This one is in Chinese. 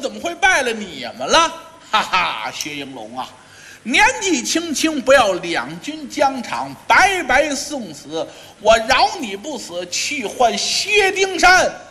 怎么会败了你们了？哈哈，薛应龙啊，年纪轻轻，不要两军疆场，白白送死。我饶你不死，去换薛丁山。